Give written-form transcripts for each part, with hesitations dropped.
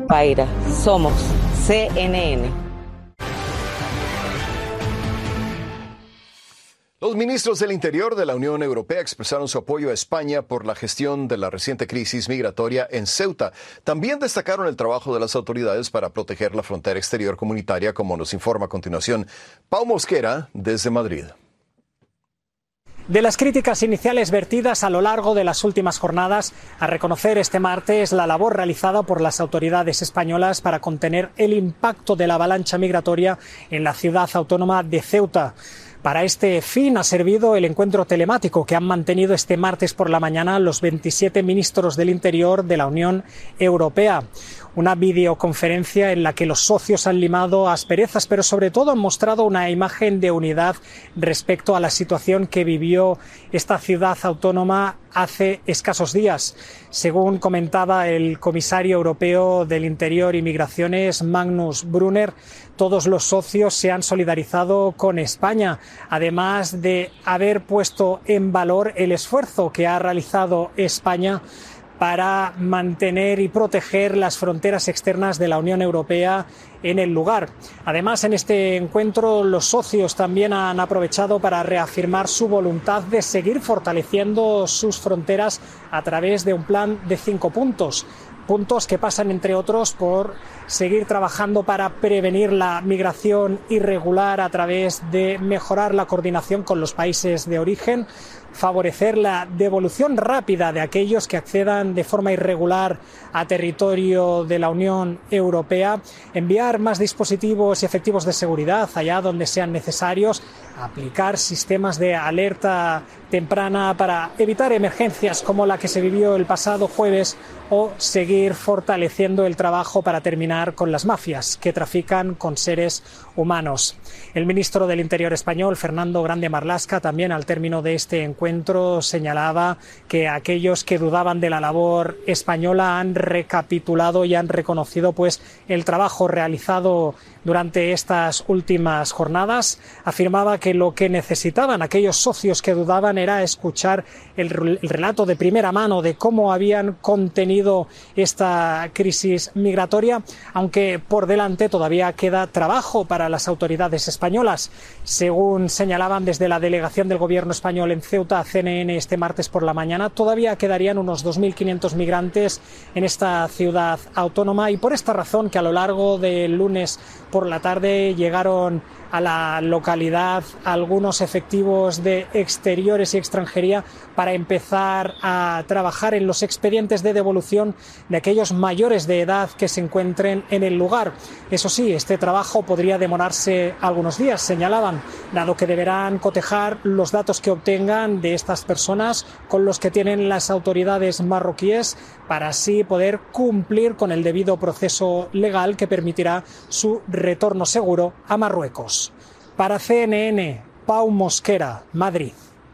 Paira, somos CNN. Los ministros del Interior de la Unión Europea expresaron su apoyo a España por la gestión de la reciente crisis migratoria en Ceuta. También destacaron el trabajo de las autoridades para proteger la frontera exterior comunitaria, como nos informa a continuación Pau Mosquera desde Madrid. De las críticas iniciales vertidas a lo largo de las últimas jornadas, a reconocer este martes la labor realizada por las autoridades españolas para contener el impacto de la avalancha migratoria en la ciudad autónoma de Ceuta. Para este fin ha servido el encuentro telemático que han mantenido este martes por la mañana los 27 ministros del Interior de la Unión Europea. Una videoconferencia en la que los socios han limado asperezas, pero sobre todo han mostrado una imagen de unidad respecto a la situación que vivió esta ciudad autónoma hace escasos días. Según comentaba el comisario europeo del Interior y Migraciones, Magnus Brunner, todos los socios se han solidarizado con España, además de haber puesto en valor el esfuerzo que ha realizado España para mantener y proteger las fronteras externas de la Unión Europea en el lugar. Además, en este encuentro, los socios también han aprovechado para reafirmar su voluntad de seguir fortaleciendo sus fronteras a través de un plan de 5 puntos. Puntos que pasan, entre otros, por seguir trabajando para prevenir la migración irregular a través de mejorar la coordinación con los países de origen, favorecer la devolución rápida de aquellos que accedan de forma irregular a territorio de la Unión Europea, enviar más dispositivos y efectivos de seguridad allá donde sean necesarios, aplicar sistemas de alerta temprana para evitar emergencias como la que se vivió el pasado jueves o seguir fortaleciendo el trabajo para terminar con las mafias que trafican con seres humanos. El ministro del Interior español, Fernando Grande Marlaska, también al término de este encuentro señalaba que aquellos que dudaban de la labor española han recapitulado y han reconocido pues el trabajo realizado durante estas últimas jornadas. Afirmaba que lo que necesitaban aquellos socios que dudaban era escuchar el relato de primera mano de cómo habían contenido esta crisis migratoria, aunque por delante todavía queda trabajo para las autoridades españolas. Según señalaban desde la delegación del Gobierno español en Ceuta a CNN este martes por la mañana, todavía quedarían unos 2.500 migrantes en esta ciudad autónoma y por esta razón que a lo largo del lunes por la tarde llegaron a la localidad algunos efectivos de exteriores y extranjería para empezar a trabajar en los expedientes de devolución de aquellos mayores de edad que se encuentren en el lugar. Eso sí, este trabajo podría demorarse algunos días, señalaban, dado que deberán cotejar los datos que obtengan de estas personas con los que tienen las autoridades marroquíes para así poder cumplir con el debido proceso legal que permitirá su retorno seguro a Marruecos. Para CNN, Pau Mosquera, Madrid.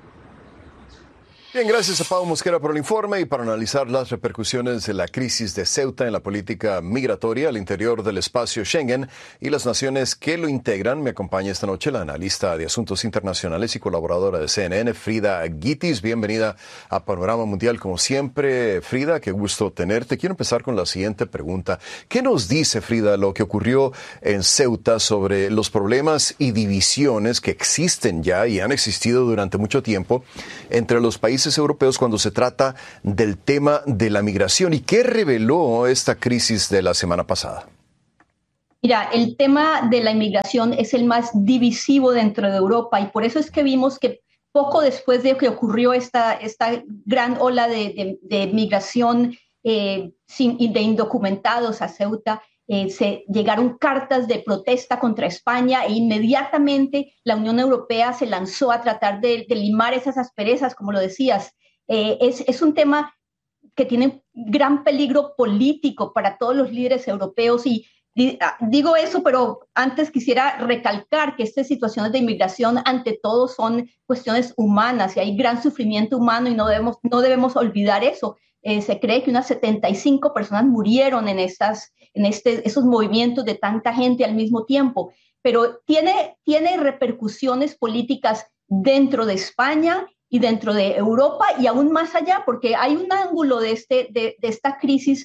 Bien, gracias a Pau Mosquera por el informe y para analizar las repercusiones de la crisis de Ceuta en la política migratoria al interior del espacio Schengen y las naciones que lo integran. Me acompaña esta noche la analista de asuntos internacionales y colaboradora de CNN, Frida Guitis. Bienvenida a Panorama Mundial, como siempre. Frida, qué gusto tenerte. Quiero empezar con la siguiente pregunta. ¿Qué nos dice, Frida, lo que ocurrió en Ceuta sobre los problemas y divisiones que existen ya y han existido durante mucho tiempo entre los países europeos cuando se trata del tema de la migración? ¿Y qué reveló esta crisis de la semana pasada? Mira, el tema de la inmigración es el más divisivo dentro de Europa y por eso es que vimos que poco después de que ocurrió esta gran ola de migración de indocumentados a Ceuta, se llegaron cartas de protesta contra España e inmediatamente la Unión Europea se lanzó a tratar de limar esas asperezas, como lo decías. Es un tema que tiene gran peligro político para todos los líderes europeos y digo eso, pero antes quisiera recalcar que estas situaciones de inmigración ante todo son cuestiones humanas y hay gran sufrimiento humano y no debemos olvidar eso. Se cree que unas 75 personas murieron en esos movimientos de tanta gente al mismo tiempo, pero tiene repercusiones políticas dentro de España y dentro de Europa y aún más allá, porque hay un ángulo de esta crisis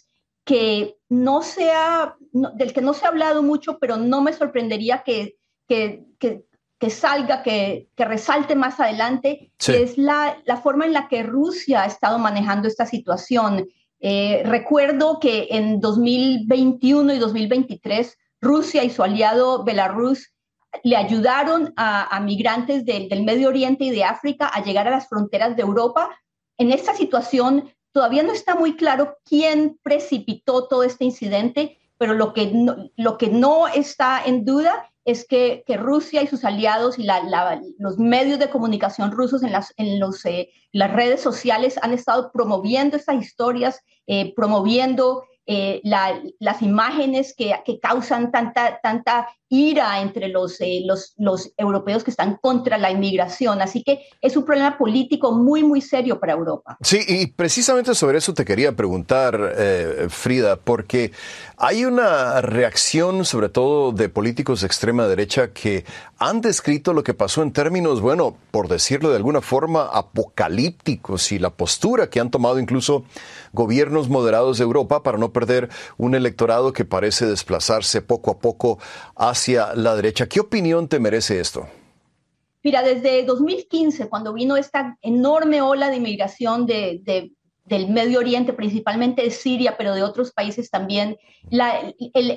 que del que no se ha hablado mucho, pero no me sorprendería que salga, que resalte más adelante, sí, que es la forma en la que Rusia ha estado manejando esta situación. Recuerdo que en 2021 y 2023 Rusia y su aliado Belarus le ayudaron a migrantes del Medio Oriente y de África a llegar a las fronteras de Europa. En esta situación todavía no está muy claro quién precipitó todo este incidente, pero lo que no está en duda es que Rusia y sus aliados y los medios de comunicación rusos en las redes sociales han estado promoviendo estas historias, promoviendo las imágenes que causan tanta ira entre los europeos que están contra la inmigración. Así que es un problema político muy, muy serio para Europa. Sí, y precisamente sobre eso te quería preguntar, Frida, porque hay una reacción, sobre todo de políticos de extrema derecha, que han descrito lo que pasó en términos, bueno, por decirlo de alguna forma, apocalípticos, y la postura que han tomado incluso gobiernos moderados de Europa para no perder un electorado que parece desplazarse poco a poco hacia la derecha. ¿Qué opinión te merece esto? Mira, desde 2015, cuando vino esta enorme ola de inmigración del Medio Oriente, principalmente de Siria, pero de otros países también, la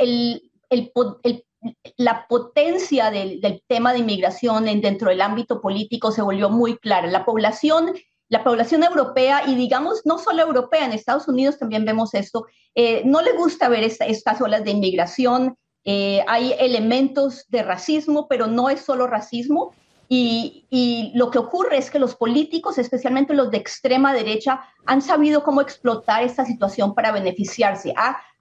potencia del tema de inmigración dentro del ámbito político se volvió muy clara. La población europea, y digamos no solo europea, en Estados Unidos también vemos esto, no le gusta ver estas olas de inmigración. Hay elementos de racismo, pero no es solo racismo. Y lo que ocurre es que los políticos, especialmente los de extrema derecha, han sabido cómo explotar esta situación para beneficiarse.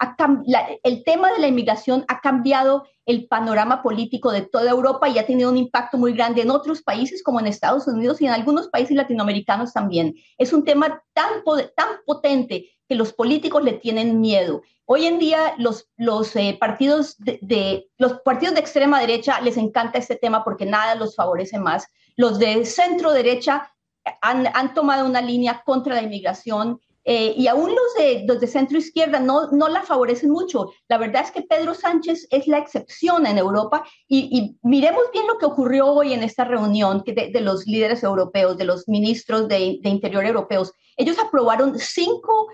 El tema de la inmigración ha cambiado el panorama político de toda Europa y ha tenido un impacto muy grande en otros países como en Estados Unidos y en algunos países latinoamericanos también. Es un tema tan potente que los políticos le tienen miedo. Hoy en día los partidos de extrema derecha les encanta este tema porque nada los favorece más. Los de centro derecha han tomado una línea contra la inmigración y aún los de centro izquierda no la favorecen mucho. La verdad es que Pedro Sánchez es la excepción en Europa y miremos bien lo que ocurrió hoy en esta reunión de los líderes europeos, de los ministros de Interior europeos. Ellos aprobaron cinco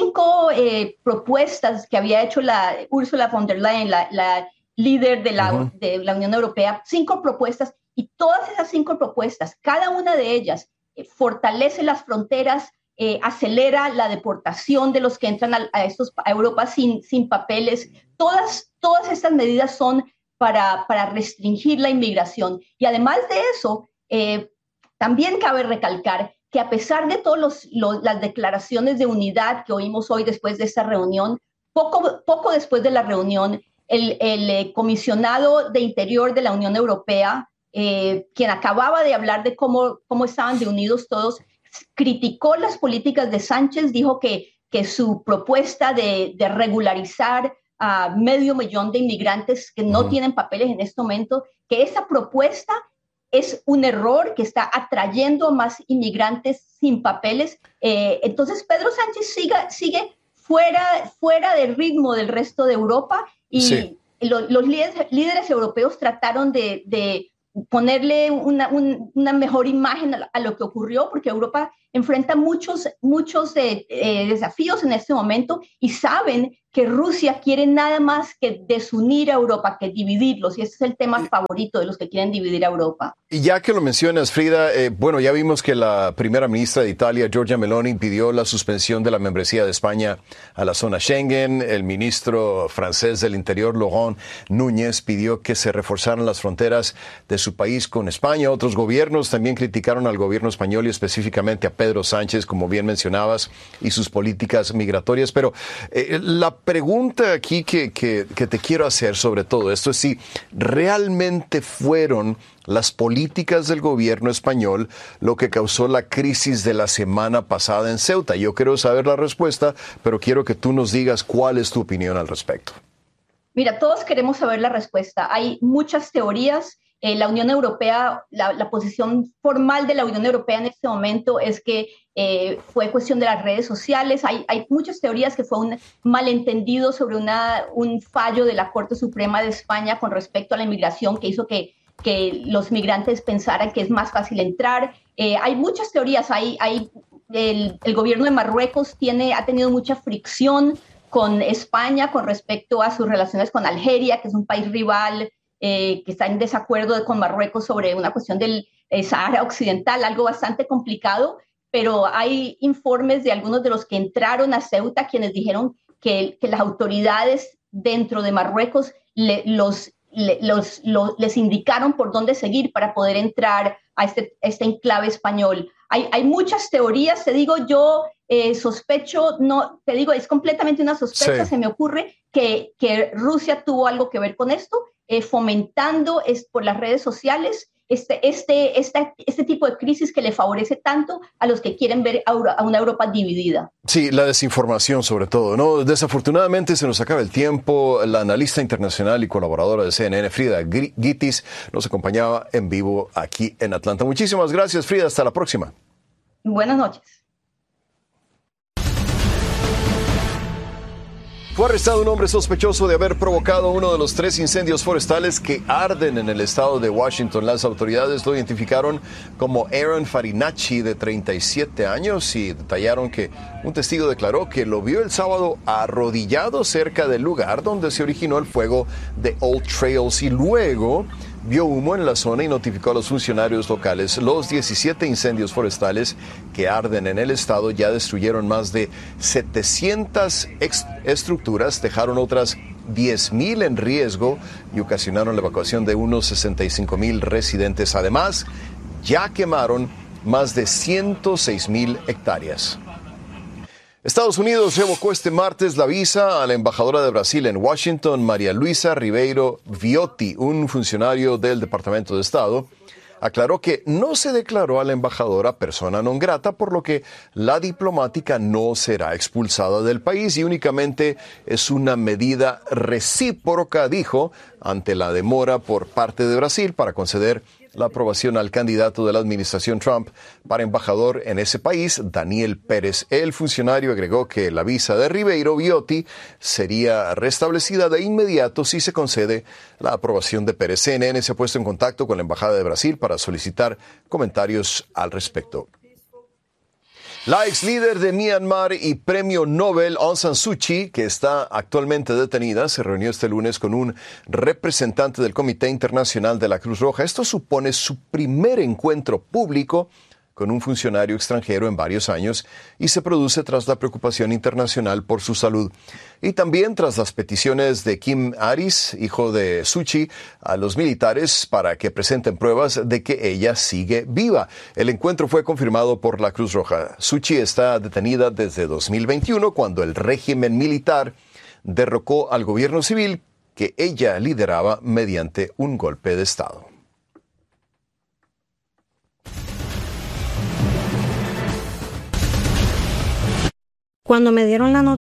propuestas que había hecho la Ursula von der Leyen, la líder de la Unión Europea, 5 propuestas, y todas esas 5 propuestas, cada una de ellas fortalece las fronteras, acelera la deportación de los que entran a Europa sin papeles. Todas estas medidas son para restringir la inmigración. Y además de eso, también cabe recalcar que a pesar de todas las declaraciones de unidad que oímos hoy después de esta reunión, poco después de la reunión, el comisionado de Interior de la Unión Europea, quien acababa de hablar de cómo estaban de unidos todos, criticó las políticas de Sánchez, dijo que su propuesta de regularizar a 500,000 de inmigrantes que no tienen papeles en este momento, que esa propuesta es un error, que está atrayendo a más inmigrantes sin papeles. Entonces Pedro Sánchez sigue fuera del ritmo del resto de Europa y sí, los líderes europeos trataron de ponerle una mejor imagen a lo que ocurrió, porque Europa enfrenta muchos desafíos en este momento y saben que Rusia quiere nada más que desunir a Europa, que dividirlos, y ese es el tema favorito de los que quieren dividir a Europa. Y ya que lo mencionas, Frida, bueno, ya vimos que la primera ministra de Italia, Giorgia Meloni, pidió la suspensión de la membresía de España a la zona Schengen. El ministro francés del Interior, Laurent Núñez, pidió que se reforzaran las fronteras de su país con España. Otros gobiernos también criticaron al gobierno español y específicamente a Pedro Sánchez, como bien mencionabas, y sus políticas migratorias. Pero la pregunta aquí que te quiero hacer sobre todo esto es si realmente fueron las políticas del gobierno español lo que causó la crisis de la semana pasada en Ceuta. Yo quiero saber la respuesta, pero quiero que tú nos digas cuál es tu opinión al respecto. Mira, todos queremos saber la respuesta. Hay muchas teorías La Unión Europea, la posición formal de la Unión Europea en este momento es que fue cuestión de las redes sociales. Hay muchas teorías que fue un malentendido sobre un fallo de la Corte Suprema de España con respecto a la inmigración que hizo que los migrantes pensaran que es más fácil entrar. Hay muchas teorías. El gobierno de Marruecos ha tenido mucha fricción con España con respecto a sus relaciones con Algeria, que es un país rival que está en desacuerdo con Marruecos sobre una cuestión del Sahara Occidental, algo bastante complicado, pero hay informes de algunos de los que entraron a Ceuta quienes dijeron que las autoridades dentro de Marruecos les indicaron por dónde seguir para poder entrar a este enclave español. Hay muchas teorías, te digo, yo sospecho, no, te digo, es completamente una sospecha, sí. Se me ocurre que Rusia tuvo algo que ver con esto, fomentando por las redes sociales este tipo de crisis que le favorece tanto a los que quieren ver a una Europa dividida. Sí, la desinformación sobre todo, ¿no? Desafortunadamente se nos acaba el tiempo. La analista internacional y colaboradora de CNN, Frida Gitis, nos acompañaba en vivo aquí en Atlanta. Muchísimas gracias, Frida. Hasta la próxima. Buenas noches. Fue arrestado un hombre sospechoso de haber provocado uno de los 3 incendios forestales que arden en el estado de Washington. Las autoridades lo identificaron como Aaron Farinacci, de 37 años, y detallaron que un testigo declaró que lo vio el sábado arrodillado cerca del lugar donde se originó el fuego de Old Trails y luego vio humo en la zona y notificó a los funcionarios locales. Los 17 incendios forestales que arden en el estado ya destruyeron más de 700 estructuras, dejaron otras 10,000 en riesgo y ocasionaron la evacuación de unos 65,000 residentes. Además, ya quemaron más de 106,000 hectáreas. Estados Unidos revocó este martes la visa a la embajadora de Brasil en Washington, María Luisa Ribeiro Viotti. Un funcionario del Departamento de Estado aclaró que no se declaró a la embajadora persona non grata, por lo que la diplomática no será expulsada del país y únicamente es una medida recíproca, dijo, ante la demora por parte de Brasil para conceder la aprobación al candidato de la administración Trump para embajador en ese país, Daniel Pérez. El funcionario agregó que la visa de Ribeiro Viotti sería restablecida de inmediato si se concede la aprobación de Pérez. CNN se ha puesto en contacto con la Embajada de Brasil para solicitar comentarios al respecto. La ex líder de Myanmar y premio Nobel Aung San Suu Kyi, que está actualmente detenida, se reunió este lunes con un representante del Comité Internacional de la Cruz Roja. Esto supone su primer encuentro público con un funcionario extranjero en varios años y se produce tras la preocupación internacional por su salud. Y también tras las peticiones de Kim Aris, hijo de Suu Kyi, a los militares para que presenten pruebas de que ella sigue viva. El encuentro fue confirmado por la Cruz Roja. Suu Kyi está detenida desde 2021, cuando el régimen militar derrocó al gobierno civil que ella lideraba mediante un golpe de Estado. Cuando me dieron la noticia